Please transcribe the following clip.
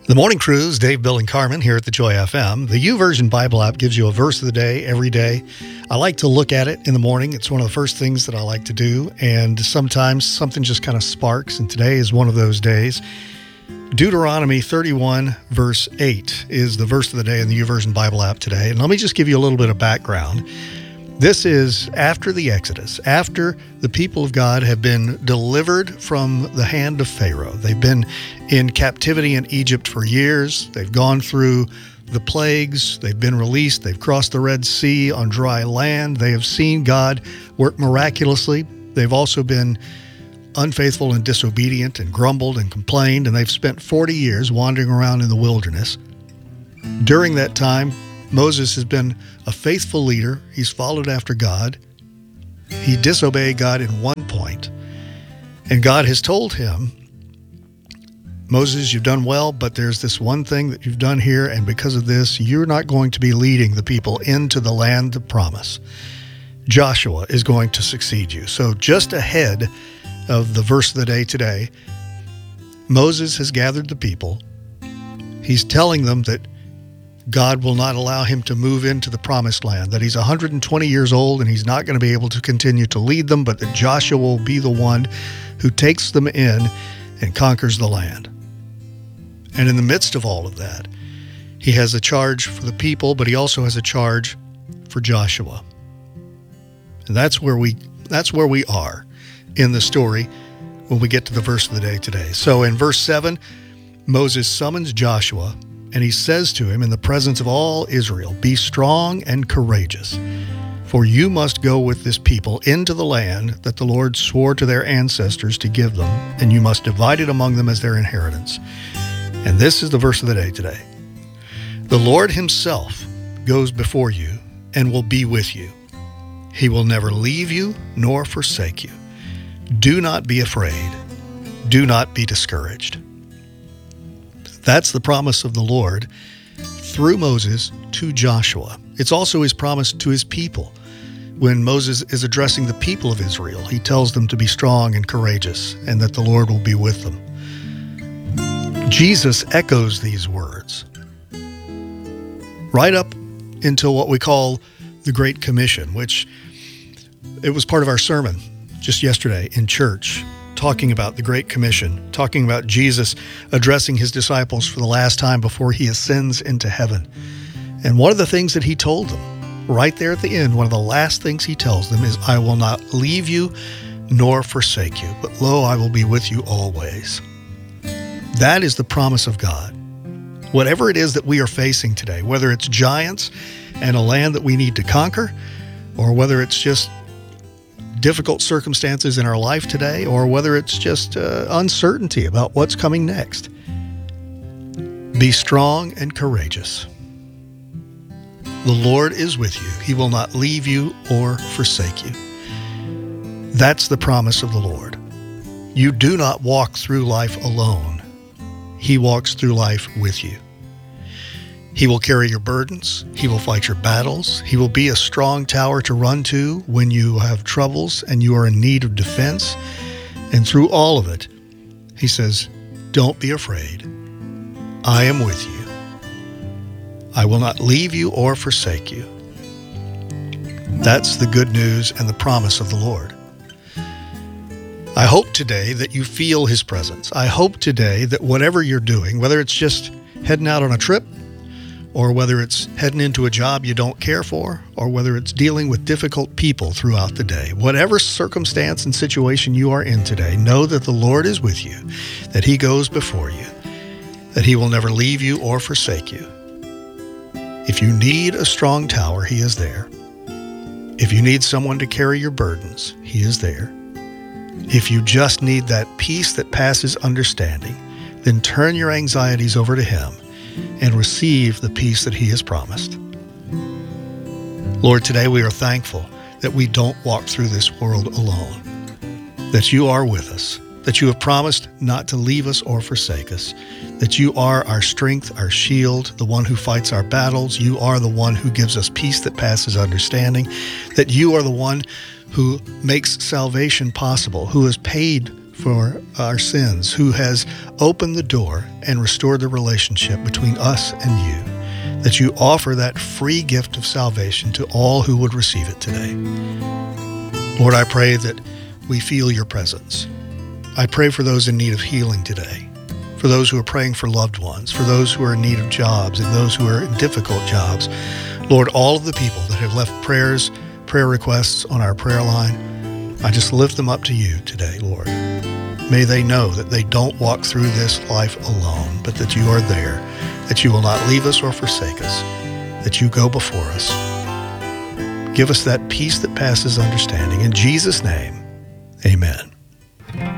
The Morning Cruise, Dave, Bill, and Carmen here at the Joy FM. The YouVersion Bible app gives you a verse of the day every day. I like to look at it in the morning. It's one of the first things that I like to do, and sometimes something just kind of sparks, and today is one of those days. Deuteronomy 31, verse 8 is the verse of the day in the YouVersion Bible app today. And let me just give you a little bit of background. This is after the Exodus, after the people of God have been delivered from the hand of Pharaoh. They've been in captivity in Egypt for years. They've gone through the plagues. They've been released. They've crossed the Red Sea on dry land. They have seen God work miraculously. They've also been unfaithful and disobedient and grumbled and complained, and they've spent 40 years wandering around in the wilderness. During that time, Moses has been a faithful leader. He's followed after God. He disobeyed God in one point, and God has told him, Moses, you've done well, but there's this one thing that you've done here, and because of this, you're not going to be leading the people into the land of promise. Joshua is going to succeed you. So just ahead of the verse of the day today, Moses has gathered the people. He's telling them that God will not allow him to move into the promised land, that he's 120 years old and he's not going to be able to continue to lead them, but that Joshua will be the one who takes them in and conquers the land. And in the midst of all of that, he has a charge for the people, but he also has a charge for Joshua. And that's where we are in the story when we get to the verse of the day today. So in verse 7, Moses summons Joshua, and he says to him in the presence of all Israel, "Be strong and courageous, for you must go with this people into the land that the Lord swore to their ancestors to give them, and you must divide it among them as their inheritance." And this is the verse of the day today. "The Lord himself goes before you and will be with you. He will never leave you nor forsake you. Do not be afraid. Do not be discouraged." That's the promise of the Lord through Moses to Joshua. It's also his promise to his people. When Moses is addressing the people of Israel, he tells them to be strong and courageous and that the Lord will be with them. Jesus echoes these words right up until what we call the Great Commission, which it was part of our sermon just yesterday in church, talking about the Great Commission, talking about Jesus addressing his disciples for the last time before he ascends into heaven. And one of the things that he told them right there at the end, one of the last things he tells them is, "I will not leave you nor forsake you, but lo, I will be with you always." That is the promise of God. Whatever it is that we are facing today, whether it's giants and a land that we need to conquer, or whether it's just difficult circumstances in our life today, or whether it's just uncertainty about what's coming next, be strong and courageous. The Lord is with you. He will not leave you or forsake you. That's the promise of the Lord. You do not walk through life alone. He walks through life with you. He will carry your burdens. He will fight your battles. He will be a strong tower to run to when you have troubles and you are in need of defense. And through all of it, he says, don't be afraid. I am with you. I will not leave you or forsake you. That's the good news and the promise of the Lord. I hope today that you feel his presence. I hope today that whatever you're doing, whether it's just heading out on a trip, or whether it's heading into a job you don't care for, or whether it's dealing with difficult people throughout the day, whatever circumstance and situation you are in today, know that the Lord is with you, that he goes before you, that he will never leave you or forsake you. If you need a strong tower, he is there. If you need someone to carry your burdens, he is there. If you just need that peace that passes understanding, then turn your anxieties over to him and receive the peace that he has promised. Lord, today we are thankful that we don't walk through this world alone, that you are with us, that you have promised not to leave us or forsake us, that you are our strength, our shield, the one who fights our battles. You are the one who gives us peace that passes understanding, that you are the one who makes salvation possible, who has paid for our sins, who has opened the door and restored the relationship between us and you, that you offer that free gift of salvation to all who would receive it today. Lord, I pray that we feel your presence. I pray for those in need of healing today, for those who are praying for loved ones, for those who are in need of jobs and those who are in difficult jobs. Lord, all of the people that have left prayer requests on our prayer line, I just lift them up to you today, Lord. May they know that they don't walk through this life alone, but that you are there, that you will not leave us or forsake us, that you go before us. Give us that peace that passes understanding. In Jesus' name, amen.